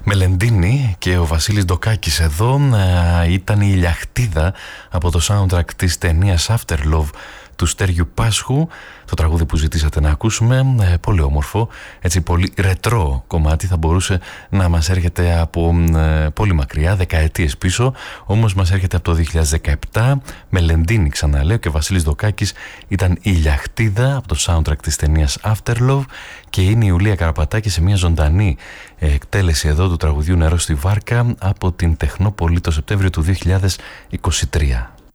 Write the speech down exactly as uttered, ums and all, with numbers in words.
Μελεντίνη και ο Βασίλης Ντοκάκης εδώ. Ήταν η Ηλιαχτίδα από το soundtrack της ταινίας Afterlove του Στέργιου Πάσχου, το τραγούδι που ζητήσατε να ακούσουμε. ε, πολύ όμορφο, έτσι πολύ ρετρό κομμάτι, θα μπορούσε να μας έρχεται από ε, πολύ μακριά, δεκαετίες πίσω, όμως μας έρχεται από το δύο χιλιάδες δεκαεπτά. Μελεντίνη, ξαναλέω, και Βασίλης Δοκάκης ήταν η Ηλιαχτίδα από το soundtrack της ταινίας Afterlove, και είναι η Ιουλία Καραπατάκη σε μια ζωντανή ε, εκτέλεση εδώ του τραγουδιού Νερό στη Βάρκα από την Τεχνόπολη το Σεπτέμβριο του δύο χιλιάδες είκοσι τρία.